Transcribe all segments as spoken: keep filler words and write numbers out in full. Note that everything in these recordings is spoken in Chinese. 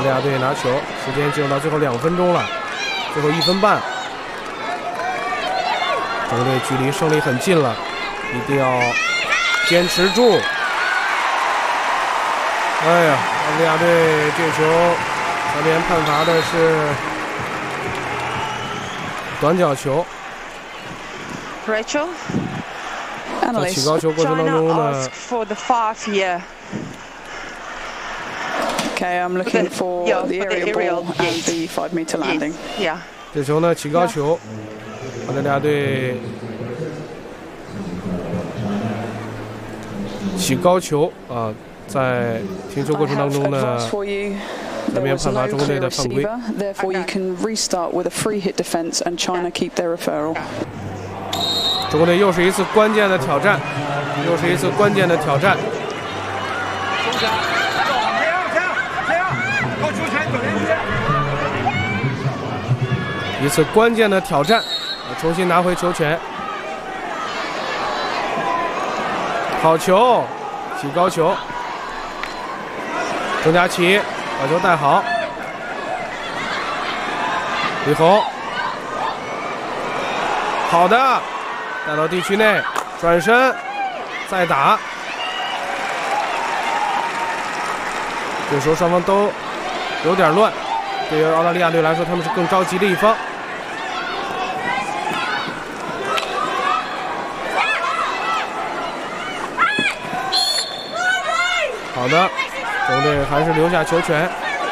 利亚队拿球，时间进入到最后两分钟了，最后一分半，中国队距离胜利很近了，一定要坚持住。哎呀，澳大利亚队这球，裁判判罚的是短角球。 Rachel， 在起高球过程当中呢。 Okay, I'm looking for yeah, the for the aerial aerial ball and the five meter landing. Yeah. 这球呢，起高球，澳大利亚队起高球啊，在停球过程当中呢，这边判罚中国队的犯规。 Therefore, you can restart with a free hit defense and China keep their referral. 中国队又是一次关键的挑战，又是一次关键的挑战。 一次关键的挑战，重新拿回球权。好球，起高球，钟佳琪把球带好，李红，好的，带到地区内，转身，再打。这时候双方都有点乱。 对于澳大利亚队来说，他们是更着急的一方。好的，中国队还是留下球权。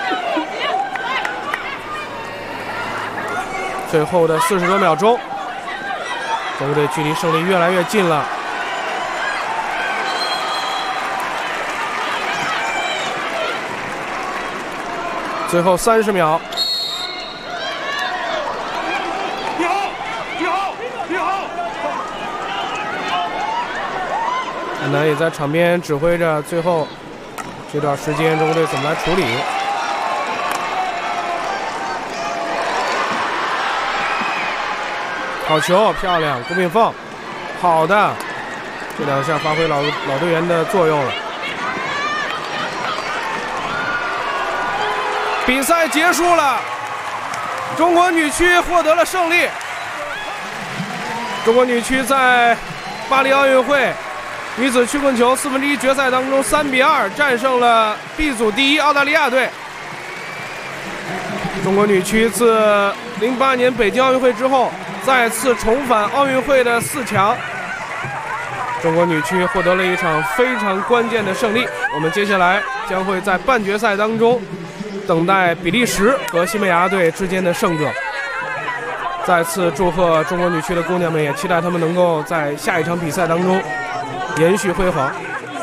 最后的四十多秒钟，中国队距离胜利越来越近了。 最后三十秒， 你好，你好，你好！ 安南也在场边指挥着，最后这段时间中国队怎么来处理？好球，漂亮，郭炳凤，好的，这两下发挥老老队员的作用了。 比赛结束了，中国女区获得了胜利。中国女区在巴黎奥运会女子曲棍球四分之一决赛当中三比二战胜了 B 组第一澳大利亚队。中国女区自零八年北京奥运会之后，再次重返奥运会的四强。中国女区获得了一场非常关键的胜利。我们接下来将会在半决赛当中。 等待比利时和西班牙队之间的胜者。再次祝贺中国女区的姑娘们，也期待她们能够在下一场比赛当中延续辉煌。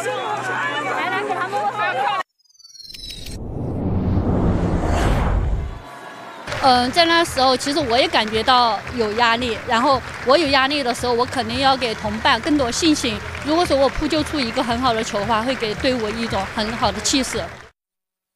嗯，在那时候其实我也感觉到有压力，然后我有压力的时候，我肯定要给同伴更多信心。如果说我扑救出一个很好的球的话，会给队伍一种很好的气势。